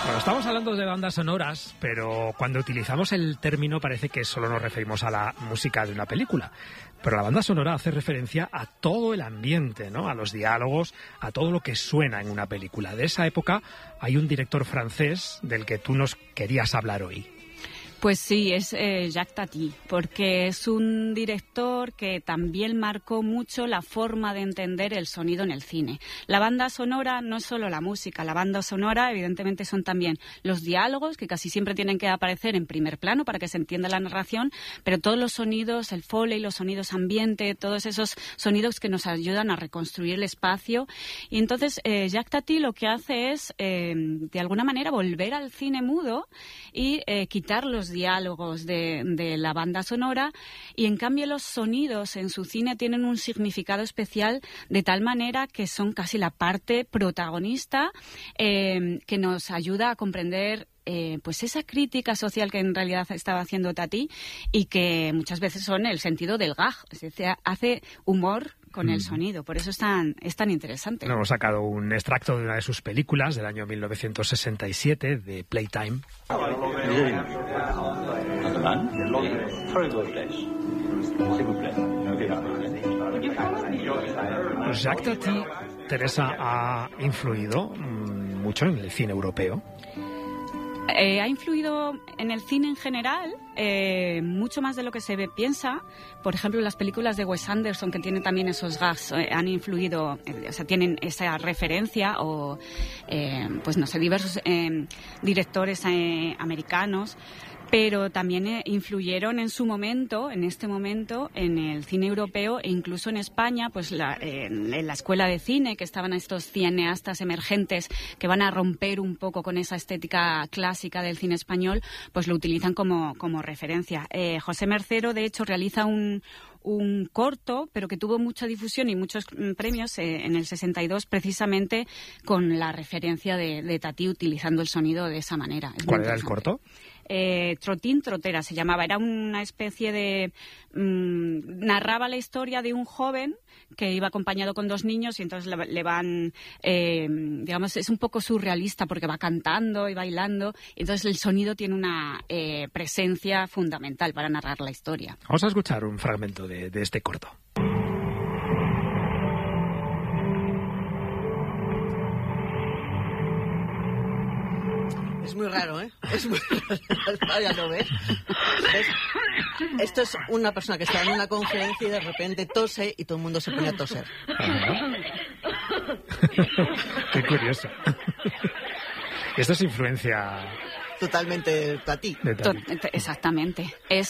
Bueno, estamos hablando de bandas sonoras, pero cuando utilizamos el término parece que solo nos referimos a la música de una película. Pero la banda sonora hace referencia a todo el ambiente, ¿no? A los diálogos, a todo lo que suena en una película. De esa época hay un director francés del que tú nos querías hablar hoy. Pues sí, es Jacques Tati, porque es un director que también marcó mucho la forma de entender el sonido en el cine. La banda sonora no es solo la música, la banda sonora evidentemente son también los diálogos, que casi siempre tienen que aparecer en primer plano para que se entienda la narración, pero todos los sonidos, el foley, los sonidos ambiente, todos esos sonidos que nos ayudan a reconstruir el espacio. Y entonces Jacques Tati lo que hace es, de alguna manera, volver al cine mudo y quitar los diálogos de la banda sonora, y en cambio los sonidos en su cine tienen un significado especial de tal manera que son casi la parte protagonista que nos ayuda a comprender pues esa crítica social que en realidad estaba haciendo Tati, y que muchas veces son el sentido del gag, es decir, hace humor con el sonido, por eso es tan interesante. Hemos sacado un extracto de una de sus películas del año 1967, de Playtime. Pues Jacques Tati, Teresa, ha influido mucho en el cine europeo. Ha influido en el cine en general, mucho más de lo que se piensa. Por ejemplo, las películas de Wes Anderson, que tienen también esos gags, han influido, o sea, tienen esa referencia, o, pues no sé, diversos directores americanos. Pero también influyeron en su momento, en este momento, en el cine europeo, e incluso en España, pues en la escuela de cine, que estaban estos cineastas emergentes que van a romper un poco con esa estética clásica del cine español, pues lo utilizan como referencia. José Mercero, de hecho, realiza un corto, pero que tuvo mucha difusión y muchos premios en el 62, precisamente con la referencia de Tati, utilizando el sonido de esa manera. ¿Cuál era el corto? Trotín Trotera se llamaba. Era una especie de... narraba la historia de un joven que iba acompañado con dos niños, y entonces le van... digamos, es un poco surrealista porque va cantando y bailando, y entonces el sonido tiene una presencia fundamental para narrar la historia. Vamos a escuchar un fragmento de este corto. Es muy raro, ¿eh? Es muy raro. Ya lo ves. ¿Ves? Esto es una persona que está en una conferencia y de repente tose y todo el mundo se pone a toser. Qué curioso. Esto es influencia... Totalmente Tati. Exactamente.